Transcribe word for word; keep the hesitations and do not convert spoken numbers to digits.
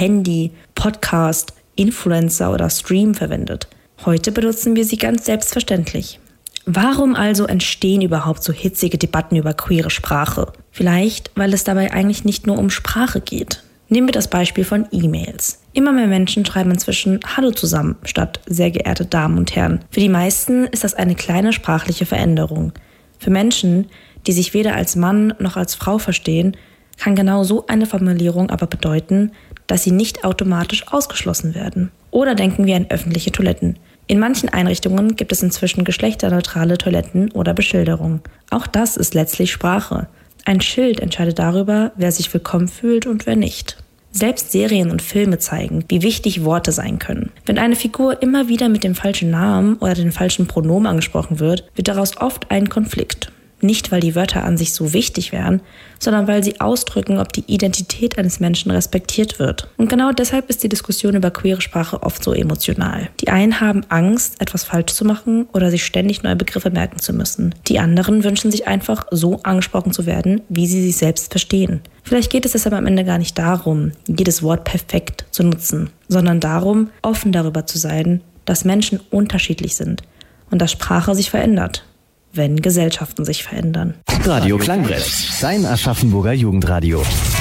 Handy, Podcast, Influencer oder Stream verwendet. Heute benutzen wir sie ganz selbstverständlich. Warum also entstehen überhaupt so hitzige Debatten über queere Sprache? Vielleicht, weil es dabei eigentlich nicht nur um Sprache geht. Nehmen wir das Beispiel von E-Mails. Immer mehr Menschen schreiben inzwischen Hallo zusammen, statt sehr geehrte Damen und Herren. Für die meisten ist das eine kleine sprachliche Veränderung. Für Menschen, die sich weder als Mann noch als Frau verstehen, kann genau so eine Formulierung aber bedeuten, dass sie nicht automatisch ausgeschlossen werden. Oder denken wir an öffentliche Toiletten. In manchen Einrichtungen gibt es inzwischen geschlechterneutrale Toiletten oder Beschilderung. Auch das ist letztlich Sprache. Ein Schild entscheidet darüber, wer sich willkommen fühlt und wer nicht. Selbst Serien und Filme zeigen, wie wichtig Worte sein können. Wenn eine Figur immer wieder mit dem falschen Namen oder den falschen Pronomen angesprochen wird, wird daraus oft ein Konflikt. Nicht, weil die Wörter an sich so wichtig wären, sondern weil sie ausdrücken, ob die Identität eines Menschen respektiert wird. Und genau deshalb ist die Diskussion über queere Sprache oft so emotional. Die einen haben Angst, etwas falsch zu machen oder sich ständig neue Begriffe merken zu müssen. Die anderen wünschen sich einfach, so angesprochen zu werden, wie sie sich selbst verstehen. Vielleicht geht es deshalb am Ende gar nicht darum, jedes Wort perfekt zu nutzen, sondern darum, offen darüber zu sein, dass Menschen unterschiedlich sind und dass Sprache sich verändert, wenn Gesellschaften sich verändern. Radio Klangbrett, dein Aschaffenburger Jugendradio.